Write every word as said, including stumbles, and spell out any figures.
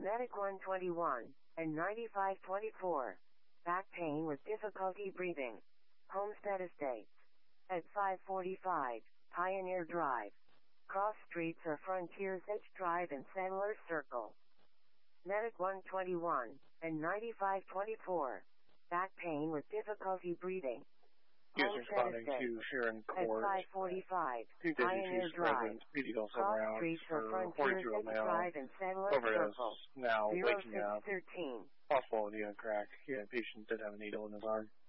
Medic one twenty-one and ninety-five twenty-four. Back pain with difficulty breathing. Homestead Estates. At five forty-five, Pioneer Drive. Cross streets are Frontiers Edge Drive and Sandler Circle. Medic one twenty-one and ninety-five twenty-four. Back pain with difficulty breathing. He is responding to Sharon Court. At five forty-five, Two Pioneer Drive. Cross streets are for Frontiers forty-two-year-old Edge male. Drive and Sandler Over Circle. is now waking up. thirteen. Possible idea crack. Yeah, patient did have a needle in his arm.